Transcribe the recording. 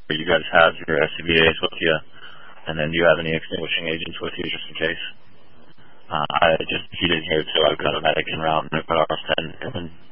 you guys have your SCBAs with you, and then do you have any extinguishing agents with you just in case? He didn't hear it, so I've got a medic en route and I've got ours 10 coming